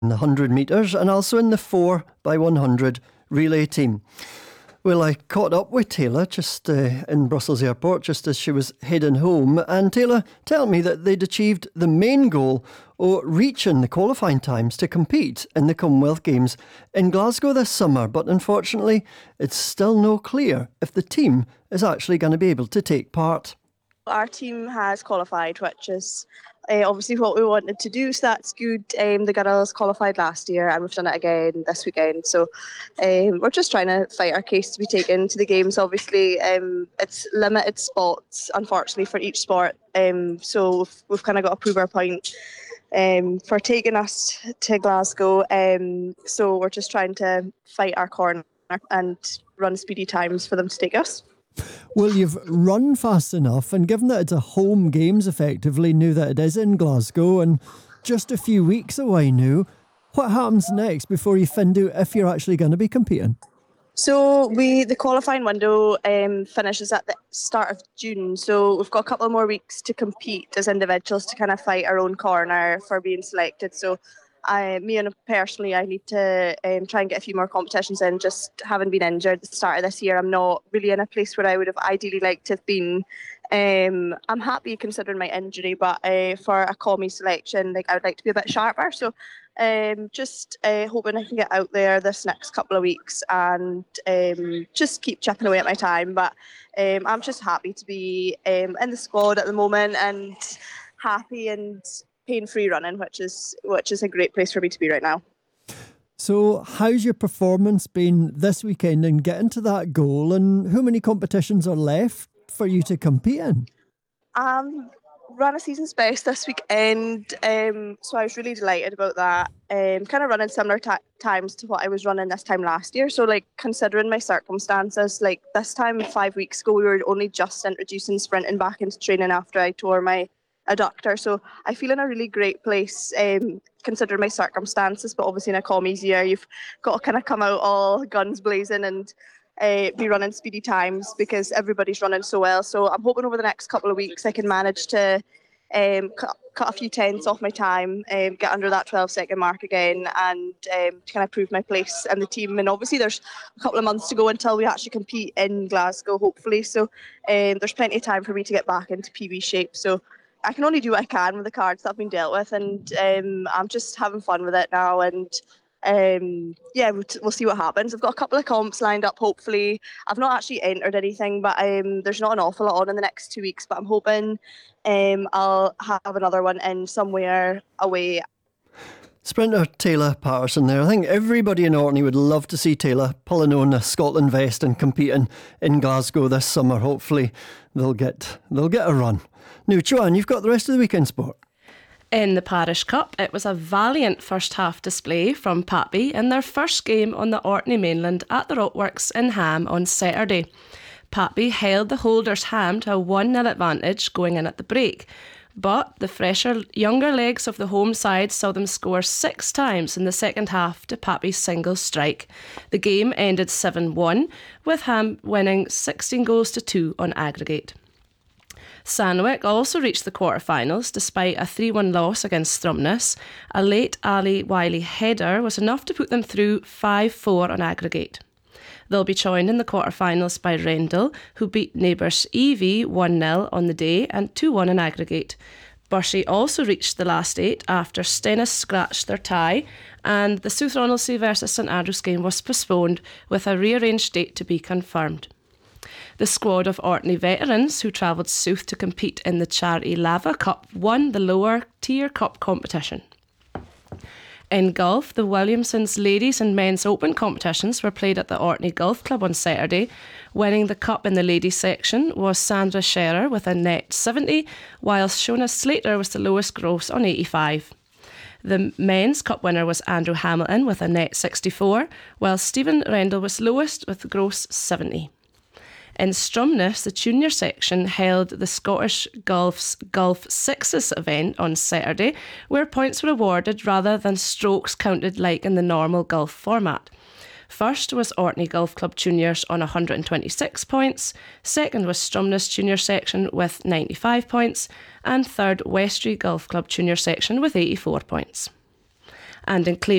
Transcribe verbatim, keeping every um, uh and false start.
the one hundred metres and also in the four by one hundred relay team. Well, I caught up with Taylor just uh, in Brussels Airport just as she was heading home, and Taylor told me that they'd achieved the main goal of reaching the qualifying times to compete in the Commonwealth Games in Glasgow this summer, but unfortunately it's still no clear if the team is actually going to be able to take part. Our team has qualified, which is uh, obviously what we wanted to do, so that's good. Um, the girls qualified last year and we've done it again this weekend, so um, we're just trying to fight our case to be taken to the games. Obviously um, it's limited spots unfortunately for each sport, um, so we've, we've kind of got to prove our point um, for taking us to Glasgow, um, so we're just trying to fight our corner and run speedy times for them to take us. Well, you've run fast enough, and given that it's a home games effectively, knew that it is in Glasgow and just a few weeks away now, what happens next before you find out if you're actually going to be competing? So we the qualifying window um, finishes at the start of June, so we've got a couple more weeks to compete as individuals to kind of fight our own corner for being selected. So I, me and personally, I need to um, try and get a few more competitions in. Just having been injured at the start of this year, I'm not really in a place where I would have ideally liked to have been. Um, I'm happy considering my injury, but uh, for a C O M I selection, like I would like to be a bit sharper. So um, just uh, hoping I can get out there this next couple of weeks and um, just keep chipping away at my time. But um, I'm just happy to be um, in the squad at the moment and happy and pain-free running, which is which is a great place for me to be right now. So how's your performance been this weekend in getting to that goal, and how many competitions are left for you to compete in? Um, ran a season's best this weekend, um, so I was really delighted about that. Um, kind of running similar t- times to what I was running this time last year. So like considering my circumstances, like this time five weeks ago we were only just introducing sprinting back into training after I tore my adductor. So I feel in a really great place um, considering my circumstances, but obviously in a C O M I's year you've got to kind of come out all guns blazing and uh, be running speedy times because everybody's running so well. So I'm hoping over the next couple of weeks I can manage to um, cut, cut a few tenths off my time, um, get under that twelve second mark again, and um, to kind of prove my place in the team. And obviously there's a couple of months to go until we actually compete in Glasgow, hopefully. So um, there's plenty of time for me to get back into P B shape. So I can only do what I can with the cards that I've been dealt with, and um, I'm just having fun with it now. And um, yeah, we'll, we'll see what happens. I've got a couple of comps lined up, hopefully. I've not actually entered anything, but um, there's not an awful lot on in the next two weeks, but I'm hoping um, I'll have another one in somewhere away. Sprinter Taylor Patterson there. I think everybody in Orkney would love to see Taylor pulling on a Scotland vest and competing in Glasgow this summer. Hopefully they'll get they'll get a run. Now, Joanne, you've got the rest of the weekend sport. In the Parish Cup, it was a valiant first half display from Patby in their first game on the Orkney mainland at the Rockworks in Ham on Saturday. Patby held the holders Ham to a one nil advantage going in at the break, but the fresher, younger legs of the home side saw them score six times in the second half to Patby's single strike. The game ended seven one, with Ham winning sixteen goals to two on aggregate. Sandwick also reached the quarter-finals despite a three one loss against Stromness. A late Ali Wiley header was enough to put them through five four on aggregate. They'll be joined in the quarter-finals by Rendell, who beat neighbours Evie one nil on the day and two one in aggregate. Bursey also reached the last eight after Stennis scratched their tie, and the South Ronaldsay versus St Andrews game was postponed with a rearranged date to be confirmed. The squad of Orkney veterans who travelled south to compete in the Charity Lava Cup won the lower tier cup competition. In golf, the Williamsons Ladies and Men's Open competitions were played at the Orkney Golf Club on Saturday. Winning the cup in the ladies section was Sandra Scherer with a net seventy, whilst Shona Slater was the lowest gross on eighty-five. The men's cup winner was Andrew Hamilton with a net sixty-four, while Stephen Rendell was lowest with gross seventy. In Stromness, the junior section held the Scottish Golf's Golf Sixes event on Saturday, where points were awarded rather than strokes counted like in the normal golf format. First was Orkney Golf Club Juniors on one hundred twenty-six points, second was Stromness Junior section with ninety-five points, and third Westry Golf Club Junior section with eighty-four points. And in Clay